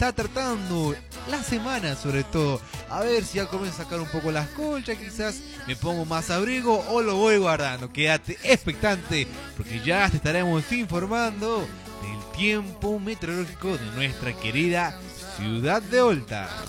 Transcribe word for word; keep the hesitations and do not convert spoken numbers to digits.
está tratando la semana, sobre todo. A ver si ya comienzo a sacar un poco las colchas, quizás me pongo más abrigo o lo voy guardando. Quédate expectante, porque ya te estaremos informando del tiempo meteorológico de nuestra querida ciudad de Olta.